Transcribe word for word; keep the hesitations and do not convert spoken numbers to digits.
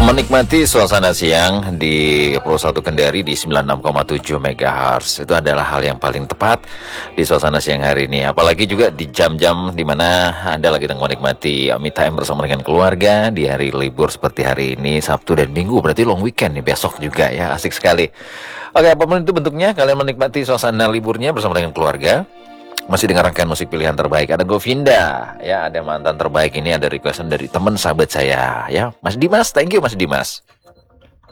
Menikmati suasana siang di Pulau Satu Kendari di sembilan puluh enam koma tujuh megahertz itu adalah hal yang paling tepat di suasana siang hari ini. Apalagi juga di jam-jam dimana Anda lagi tengah menikmati me time bersama dengan keluarga di hari libur seperti hari ini, Sabtu dan Minggu. Berarti long weekend nih besok juga ya, asik sekali. Oke, apapun itu bentuknya, kalian menikmati suasana liburnya bersama dengan keluarga. Masih dengarkan musik pilihan terbaik. Ada Govinda, ya, ada mantan terbaik. Ini ada requestan dari teman sahabat saya, ya, Mas Dimas. Thank you Mas Dimas.